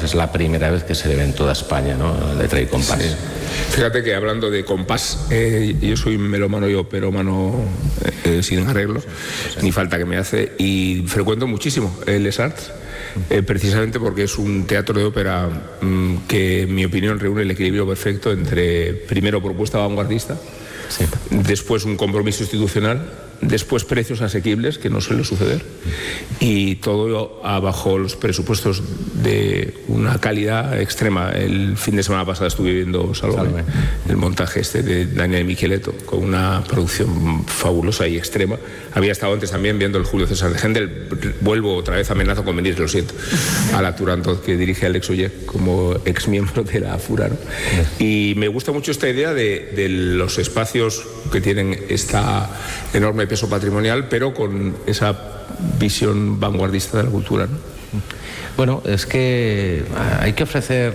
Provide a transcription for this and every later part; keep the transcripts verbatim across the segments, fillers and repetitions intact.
es la primera vez que se ve en toda España, ¿no? Letra y compás. Sí. Fíjate que hablando de compás, eh, yo soy melómano y operómano eh, sin arreglo, ni falta que me hace, y frecuento muchísimo el Les Arts, eh, precisamente porque es un teatro de ópera mmm, que, en mi opinión, reúne el equilibrio perfecto entre, primero, propuesta vanguardista, sí. después un compromiso institucional, después precios asequibles, que no suele suceder, y todo bajo los presupuestos de una calidad extrema. El fin de semana pasado estuve viendo Salome, Salome. el montaje este de Daniel Micheletto, con una producción fabulosa y extrema. Había estado antes también viendo el Julio César de Händel. Vuelvo otra vez, amenazo con venir, lo siento, a la Turandot, que dirige Alex Oller como ex miembro de la FURA, ¿no? Y me gusta mucho esta idea de, de los espacios que tienen esta enorme peso patrimonial, pero con esa visión vanguardista de la cultura, ¿no? Bueno, es que hay que ofrecer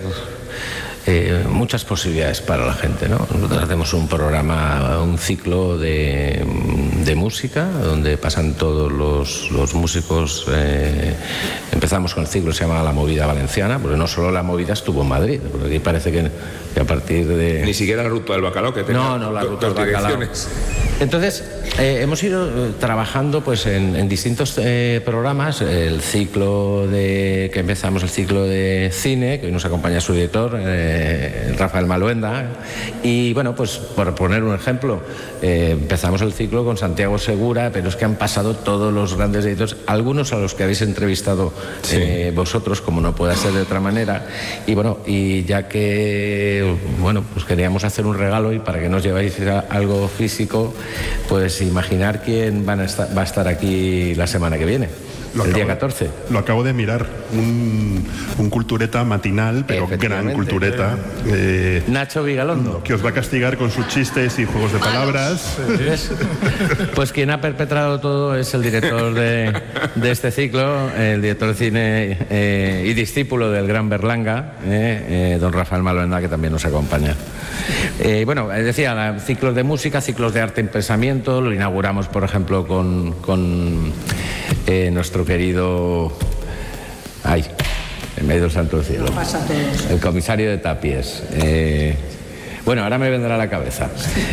eh, muchas posibilidades para la gente, ¿no? Nosotros hacemos un programa, un ciclo de, de música, donde pasan todos los, los músicos. Eh, empezamos con el ciclo que se llama La Movida Valenciana, porque no solo la movida estuvo en Madrid, porque aquí parece que, que a partir de... Ni siquiera la Ruta del Bacalao, que tenía no, no, la do, Ruta dos del Bacalao. direcciones. Entonces, eh, hemos ido trabajando pues, en, en distintos eh, programas. El ciclo de que empezamos el ciclo de cine, que hoy nos acompaña su director, eh, Rafael Maluenda. Y bueno, pues por poner un ejemplo, eh, empezamos el ciclo con Santiago Segura, pero es que han pasado todos los grandes editores, algunos a los que habéis entrevistado sí. eh, vosotros, como no puede ser de otra manera. Y bueno, y ya que bueno, pues queríamos hacer un regalo y para que nos lleváis algo físico, pues imaginar quién van a estar, va a estar aquí la semana que viene. Lo el día catorce. Lo acabo de mirar. Un, un cultureta matinal, pero gran cultureta. Eh, Nacho Vigalondo. Que os va a castigar con sus chistes y juegos de palabras. ¿Ves? Pues quien ha perpetrado todo es el director de, de este ciclo, el director de cine eh, y discípulo del gran Berlanga, eh, eh, don Rafael Maluenda, que también nos acompaña. Eh, bueno, decía, ciclos de música, ciclos de arte en pensamiento. Lo inauguramos, por ejemplo, con... con Eh, nuestro querido, ay, en medio del santo del cielo, el comisario de Tapies. Eh, bueno, ahora me vendrá a la cabeza.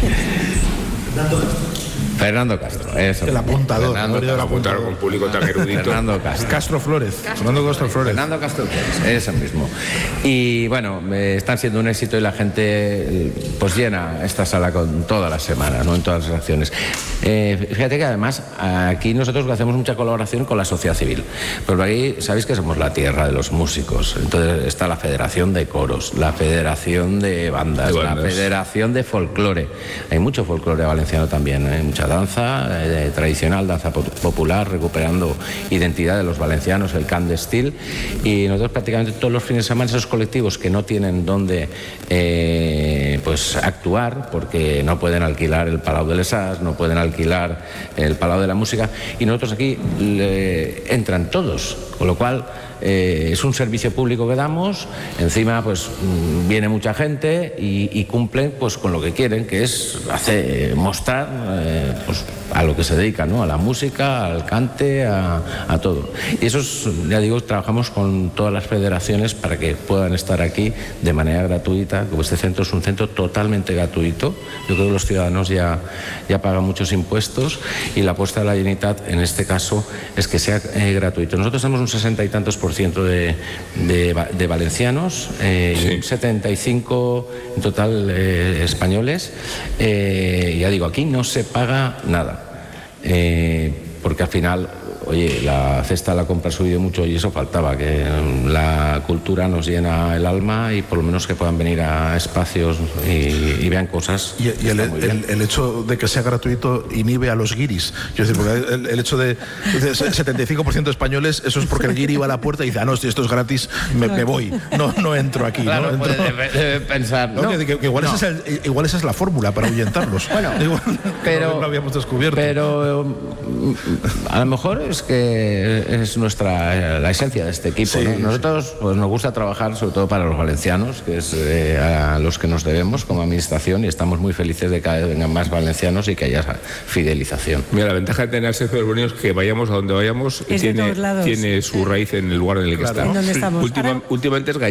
Fernando Castro, eso. El apuntador. Fernando Castro, el apuntador con público tan erudito. Fernando Castro. Castro Flores. Fernando Castro Flores. Fernando Castro Flores, eso mismo. Y bueno, eh, están siendo un éxito y la gente pues llena esta sala con todas las semanas, ¿no? En todas las acciones. Eh, fíjate que además aquí nosotros hacemos mucha colaboración con la sociedad civil. Porque aquí sabéis que somos la tierra de los músicos. Entonces está la Federación de Coros, la Federación de Bandas, de bandas. la Federación de Folclore. Hay mucho folclore valenciano también, ¿eh? Mucha danza eh, tradicional, danza popular, recuperando identidad de los valencianos, el cant d'estil. Y nosotros prácticamente todos los fines de semana, esos colectivos que no tienen dónde eh, pues actuar, porque no pueden alquilar el Palau de les Arts, no pueden alquilar el Palau de la Música, y nosotros aquí le entran todos, con lo cual eh, es un servicio público que damos. Encima pues viene mucha gente y, y cumplen pues con lo que quieren, que es hacer, mostrar eh, pues, a lo que se dedica, ¿no? A la música, al cante, a, a todo. Y eso es, ya digo, trabajamos con todas las federaciones para que puedan estar aquí de manera gratuita. Como este centro es un centro totalmente gratuito, yo creo que los ciudadanos ya, ya pagan muchos impuestos, y la apuesta de la Generalitat en este caso es que sea eh, gratuito. Nosotros tenemos un sesenta y tantos por ciento de, de, de valencianos, eh, sí. y un setenta y cinco en total eh, españoles. Eh, ya digo, aquí no se paga nada. Eh, porque al final, oye, la cesta de la compra ha subido mucho y eso faltaba, que la cultura nos llena el alma y por lo menos que puedan venir a espacios y, y vean cosas. Y, y el, el, el hecho de que sea gratuito inhibe a los guiris. Quiero decir, porque el, el hecho de, de setenta y cinco por ciento de españoles, eso es porque el guiri va a la puerta y dice, ah, no, si esto es gratis, me, me voy, no, no entro aquí. Claro, ¿no? puede, entro... debe, debe pensar. No, no, que, que igual, no. Esa es el, igual esa es la fórmula para ahuyentarlos. Bueno, igual, pero, no lo habíamos descubierto. Pero a lo mejor es que es nuestra la esencia de este equipo, sí, ¿no? Nosotros pues, nos gusta trabajar sobre todo para los valencianos, que es eh, a los que nos debemos como administración, y estamos muy felices de que cada vez vengan más valencianos y que haya fidelización. Mira, la ventaja de tener el Sergio de los Boninos es que vayamos a donde vayamos, tiene, tiene su raíz en el lugar en el que claro. estamos. ¿En dónde estamos? Última, Ahora... Últimamente es